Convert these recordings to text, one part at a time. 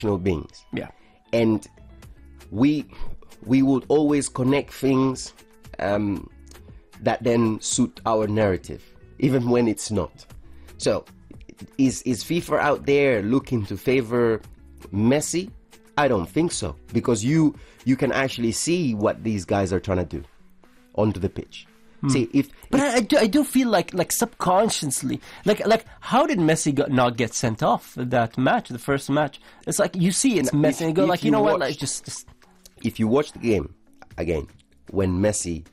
beings. Yeah. And we would always connect things that then suit our narrative, even when it's not. So, is FIFA out there looking to favor Messi? I don't think so, because you can actually see what these guys are trying to do onto the pitch. See, But I do feel like subconsciously, like how did Messi not get sent off that match, the first match? It's like you see it's Messi, and you go like, you know what, like just. If you watch the game again, when Messi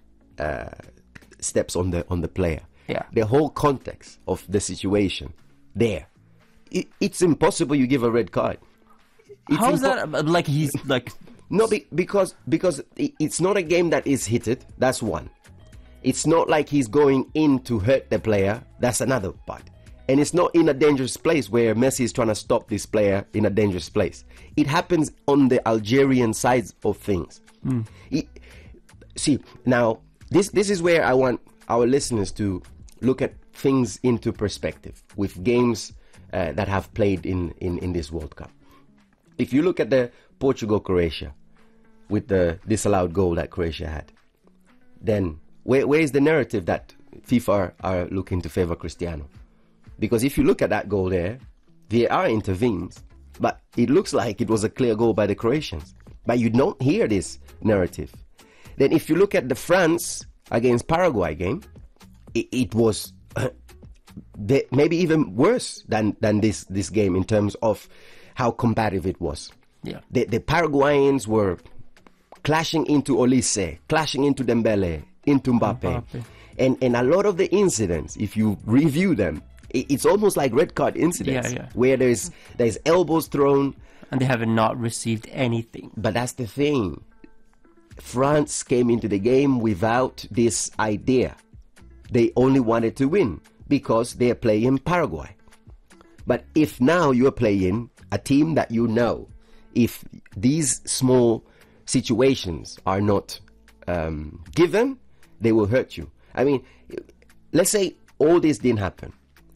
steps on the player, Yeah. the whole context of the situation there, it's impossible you give a red card. How is that? Like he's like. No, because it's not a game that is heated. That's one. It's not like he's going in to hurt the player. That's another part. And it's not in a dangerous place where Messi is trying to stop this player in a dangerous place. It happens on the Algerian side of things. See, now, this is where I want our listeners to look at things into perspective with games that have played in this World Cup. If you look at the Portugal-Croatia with the disallowed goal that Croatia had, then where is the narrative that FIFA are looking to favor Cristiano? Because if you look at that goal there, VAR intervenes, but it looks like it was a clear goal by the Croatians. But you don't hear this narrative. Then if you look at the France against Paraguay game, it was maybe even worse than this game in terms of how combative it was. Yeah. The Paraguayans were clashing into Olise, clashing into Dembele, into Mbappe. And a lot of the incidents, if you review them, it's almost like red card incidents, where there's elbows thrown. And they have not received anything. But that's the thing. France came into the game without this idea. They only wanted to win because they're playing Paraguay. But if now you're playing a team that you know, if these small situations are not given, they will hurt you. I mean, let's say all this didn't happen.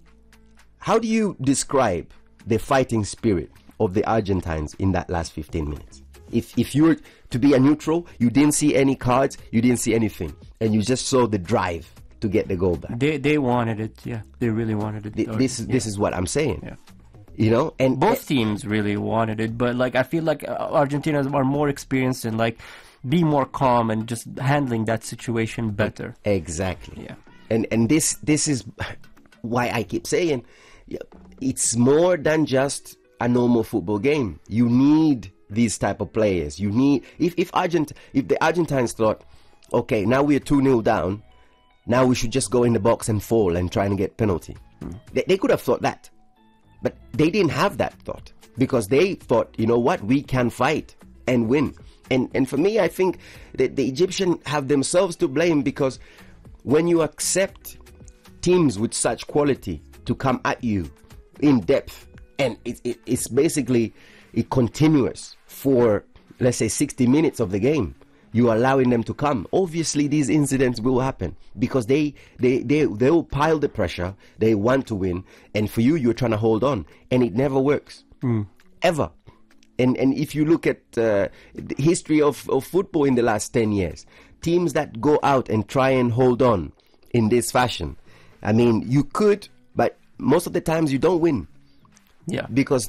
How do you describe the fighting spirit of the Argentines in that last 15 minutes? If you were to be a neutral, you didn't see any cards, you didn't see anything, and you just saw the drive to get the goal back. They wanted it, yeah. They really wanted it. This is what I'm saying. Yeah. You know, and both teams really wanted it, but like I feel like Argentina are more experienced and like be more calm and just handling that situation better. Exactly. Yeah. And this is why I keep saying it's more than just a normal football game. You need these type of players. You need if the Argentines thought, okay, now we're 2-0 down, now we should just go in the box and fall and try and get penalty. They could have thought that. But they didn't have that thought because they thought, you know what, we can fight and win. And for me, I think that the Egyptians have themselves to blame because when you accept teams with such quality to come at you in depth and it's basically continuous for, let's say, 60 minutes of the game, you're allowing them to come. Obviously, these incidents will happen because they will pile the pressure. They want to win, and for you, you're trying to hold on, and it never works, ever. And if you look at the history of football in the last 10 years, teams that go out and try and hold on in this fashion, I mean, you could, but most of the times you don't win. Yeah. Because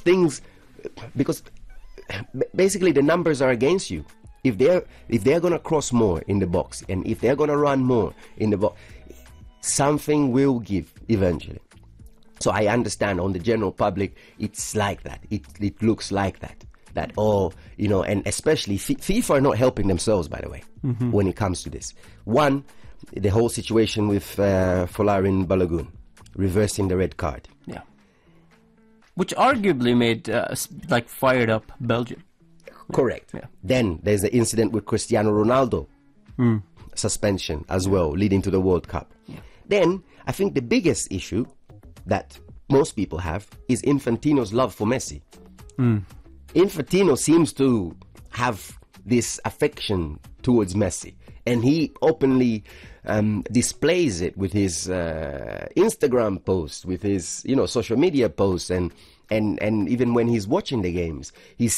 basically the numbers are against you. If they're gonna cross more in the box and if they're gonna run more in the box, something will give eventually. So I understand on the general public, it's like that. It looks like that. That and especially FIFA are not helping themselves, by the way, when it comes to this. One, the whole situation with Folarin Balogun reversing the red card. Yeah. Which arguably made fired up Belgium. Correct. Yeah. Then there's the incident with Cristiano Ronaldo suspension as well, leading to the World Cup. Yeah. Then I think the biggest issue that most people have is Infantino's love for Messi. Infantino seems to have this affection towards Messi, and he openly displays it with his Instagram posts, with his social media posts, and even when he's watching the games, he